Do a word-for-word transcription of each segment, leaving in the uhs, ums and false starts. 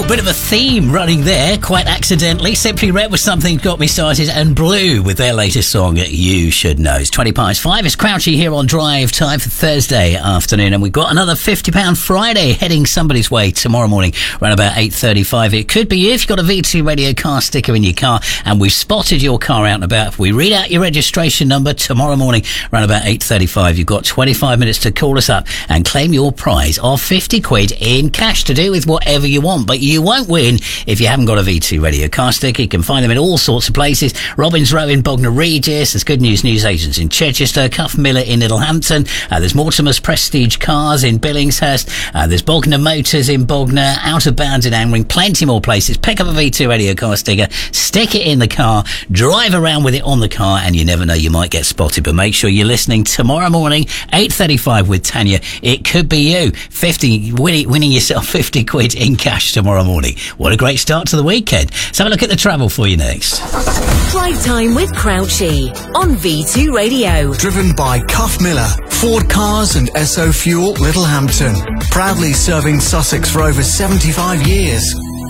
Oh, bit of a theme running there, quite accidentally. Simply Red with Something Got Me Started, and Blue with their latest song, You Should Know. It's twenty past five. It's Crouchy here on Drive Time for Thursday afternoon, and we've got another fifty pound Friday heading somebody's way tomorrow morning around about eight thirty-five. It could be you if you've got a V two Radio car sticker in your car, and we've spotted your car out and about. If we read out your registration number tomorrow morning around about eight thirty-five, you've got twenty-five minutes to call us up and claim your prize of fifty quid in cash to do with whatever you want. But you won't win if you haven't got a V two Radio car sticker. You can find them in all sorts of places. Robbins Row in Bognor Regis. There's Good News Newsagents in Chichester. Cuff Miller in Littlehampton. Uh, there's Mortimer's Prestige Cars in Billingshurst. Uh, there's Bognor Motors in Bognor. Out of Bounds in Angling. Plenty more places. Pick up a V two Radio car sticker. Stick it in the car. Drive around with it on the car, and you never know, you might get spotted. But make sure you're listening tomorrow morning, eight thirty-five with Tanya. It could be you. fifty, winning, winning yourself fifty quid in cash tomorrow morning. What a great start to the weekend. Let's have a look at the travel for you next. Drive Time with Crouchy on V two Radio. Driven by Cuff Miller, Ford Cars and Esso Fuel, Littlehampton. Proudly serving Sussex for over seventy-five years.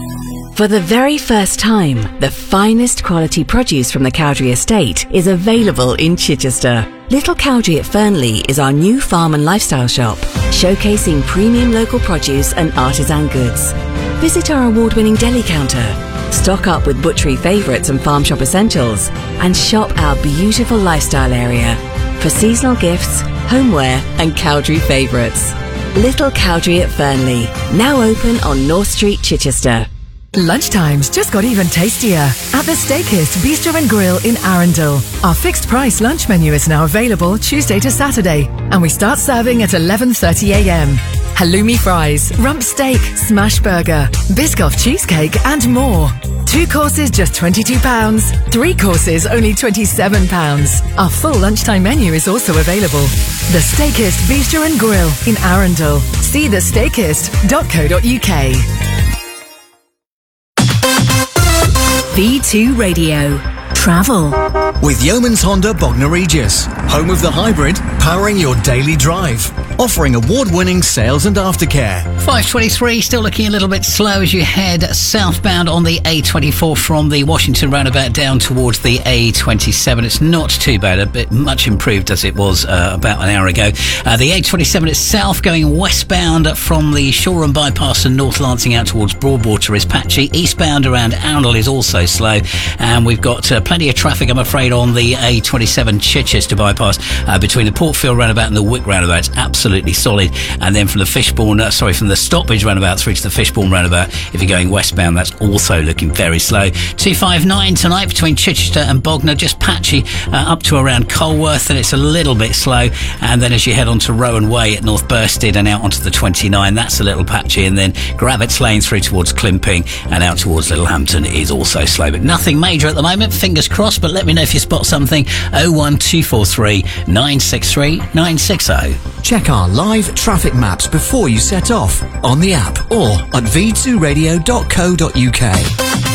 For the very first time, the finest quality produce from the Cowdrey estate is available in Chichester. Little Cowdrey at Fernley is our new farm and lifestyle shop, showcasing premium local produce and artisan goods. Visit our award-winning deli counter, stock up with butchery favourites and farm shop essentials, and shop our beautiful lifestyle area for seasonal gifts, homeware and Cowdrey favourites. Little Cowdrey at Fernley, now open on North Street, Chichester. Lunchtime's just got even tastier at the Steakist Bistro and Grill in Arundel. Our fixed price lunch menu is now available Tuesday to Saturday, and we start serving at eleven thirty a m. Halloumi fries, rump steak, smash burger, Biscoff cheesecake and more. Two courses just twenty-two pounds, three courses only twenty-seven pounds. Our full lunchtime menu is also available. The Steakist Bistro and Grill in Arundel. See the steakist dot co dot u k. V two Radio. Travel. With Yeomans Honda Bognor Regis, home of the hybrid, powering your daily drive. Offering award-winning sales and aftercare. five twenty-three, still looking a little bit slow as you head southbound on the A twenty-four from the Washington roundabout down towards the A twenty-seven. It's not too bad, a bit much improved as it was uh, about an hour ago. Uh, the A twenty-seven itself going westbound from the Shoreham bypass and North Lancing out towards Broadwater is patchy. Eastbound around Arundel is also slow, and we've got uh, plenty of traffic, I'm afraid, on the A twenty-seven Chichester bypass uh, between the Portfield roundabout and the Wick roundabout. It's absolutely solid. And then from the Fishbourne, uh, sorry, from the Stockbridge roundabout through to the Fishbourne roundabout, if you're going westbound, that's also looking very slow. two fifty-nine tonight between Chichester and Bognor, just patchy uh, up to around Colworth, and it's a little bit slow. And then as you head on to Rowan Way at North Bursted and out onto the twenty-nine, that's a little patchy. And then Gravets Lane through towards Climping and out towards Littlehampton is also slow. But nothing major at the moment, fingers crossed. But let me know if you spot something. oh one two four three nine six three nine six oh. Check our live traffic maps before you set off on the app or at v two radio dot co dot u k.